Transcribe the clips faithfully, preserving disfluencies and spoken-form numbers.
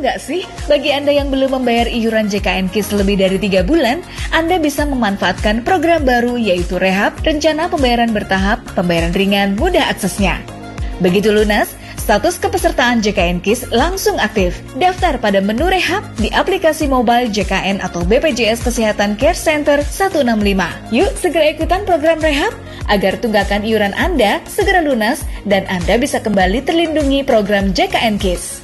nggak sih? Bagi Anda yang belum membayar iuran J K N KIS lebih dari tiga bulan, Anda bisa memanfaatkan program baru yaitu Rehab, rencana pembayaran bertahap, pembayaran ringan, mudah aksesnya. Begitu lunas, status kepesertaan J K N KIS langsung aktif. Daftar pada menu Rehab di aplikasi mobile J K N atau B P J S Kesehatan Care Center seratus enam puluh lima. Yuk segera ikutan program Rehab agar tunggakan iuran Anda segera lunas dan Anda bisa kembali terlindungi program J K N KIS.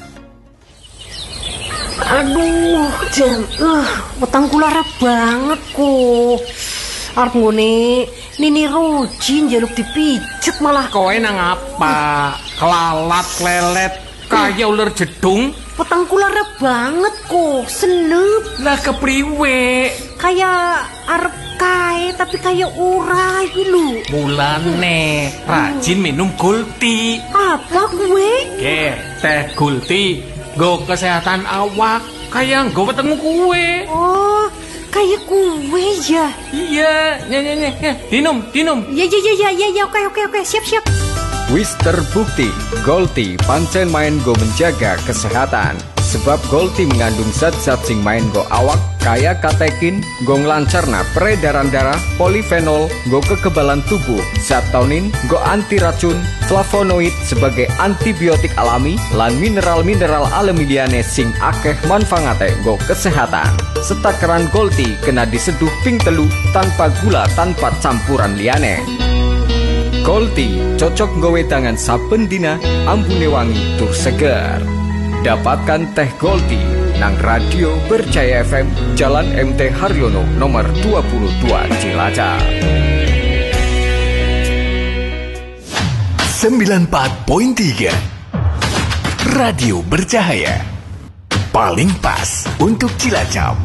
Aduh, Jan, uh, wetang kula lara banget kok. Arep ngene, Nini Roji njaluk dipijet malah. Kowe nang apa? Kelalat lelet kaya ular jedung. Wetang kula lara banget kok, senep. Lah kepriwe? Kayak arep kae tapi kayak ora iki lho. Mulane rajin minum Gulti. Apa kuwe? Ge, teh Gulti nggo kesehatan awak kaya nggo wetengmu kuwe. Oh, kayak kuwe ya. Iya, ya ya ya, dinum, dinum. Ya ya ya ya ya, oke oke oke, siap siap. Wis terbukti, Gulti pancen main go menjaga kesehatan. Sebab Gulti mengandung zat-zat sing main go awak kaya katekin, go nglancarna peredaran darah, polifenol, go kekebalan tubuh, zat taunin, go anti racun, flavonoid sebagai antibiotik alami, lan mineral-mineral alami liyane sing akeh manfaate go kesehatan. Setakaran Gulti kena diseduh ping telu tanpa gula tanpa campuran liyane. Gulti cocok nggawe tangan saben dina, ambune wangi tur seger. Dapatkan teh Gulti nang Radio Berjaya F M, Jalan M T Haryono nomor dua puluh dua Cilacap. sembilan puluh empat koma tiga Radio Bercahaya, paling pas untuk Cilacap.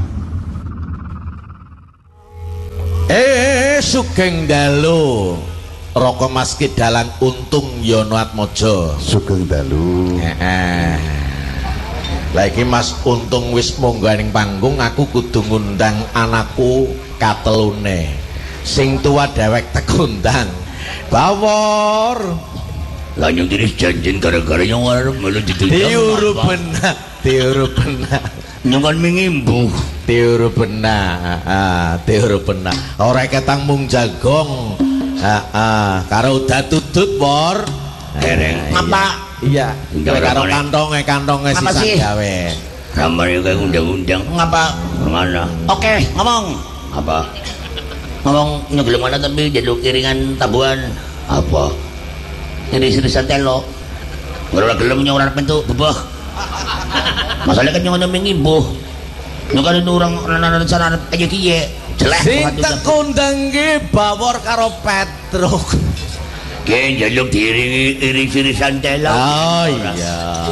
Eh, Sugeng Dalu Roko Maski Dalang Untung Yono Atmojo. Sugeng Dalu. Heeh. Lah iki Mas Untung wis mongganing panggung, aku kudu ngundang anakku katelune. Sing tua dewek tekundang. Bawor. Lah nyong diri janjin gara-gara nyong arep melu ditundang. Diuru benak, diuru benak. Nyong kan mengimbuh. Diuru benak, heeh, diuru benak. Ora ketang mung jagong. Heeh, karo udah tutut, Bor. Dereng. Apa? Iya, karo kantonge kantonge sisa gawe. Ramane kayak undang-undang. Ngapa? Mana? Oke, ngomong. Apa? Ngomong nyegelem mana tapi jaluk kiringan tabuhan. Apa? Iris-irisan telo. Ora gelem nyong ora pentu bebah. Masalah kan nyong ana mengimbuh. Nyong kan orang ana rencana aja kiye. Jelek. Sing tekundang ki Bawor karo Petruk. Ke jaluk diiringi iris-irisan telo. Oh iya.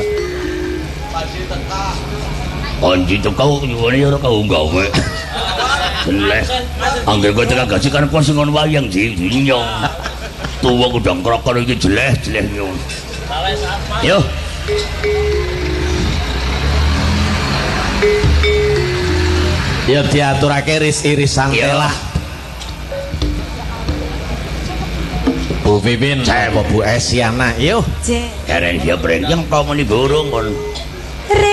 Anji tuh kau gimana ya kau gawe. Jelek. Angger gue tengah kasih kan pos ngon wayang sih nyong. Tua udang krokor iki jelek jelek nyong. Yo. Ya diaturake iris-irisan telah. Bu Pipin, saya Bu Esiana, yuk. Karena dia breng yang kau meni burung kon.